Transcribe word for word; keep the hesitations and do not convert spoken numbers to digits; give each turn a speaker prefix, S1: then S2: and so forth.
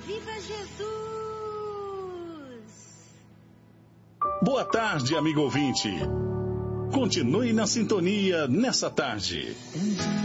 S1: Viva Jesus!
S2: Boa tarde, amigo ouvinte. Continue na sintonia nessa tarde.